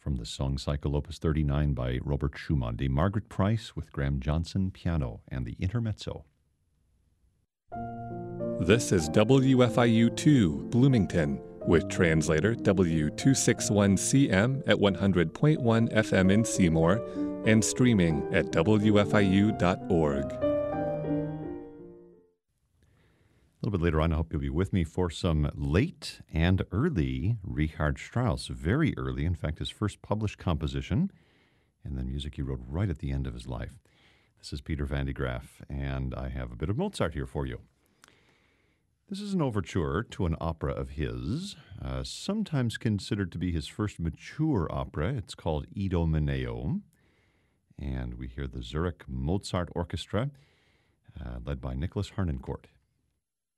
from the Song Cycle Opus 39 by Robert Schumann, the Margaret Price with Graham Johnson piano and the intermezzo. This is WFIU-2 Bloomington with translator W261CM at 100.1 FM in Seymour and streaming at WFIU.org. A little bit later on, I hope you'll be with me for some late and early Richard Strauss. Very early, in fact, his first published composition, and then music he wrote right at the end of his life. This is Peter Van de Graaff, and I have a bit of Mozart here for you. This is an overture to an opera of his, sometimes considered to be his first mature opera. It's called Idomeneo, and we hear the Zurich Mozart Orchestra, led by Nicholas Harnoncourt.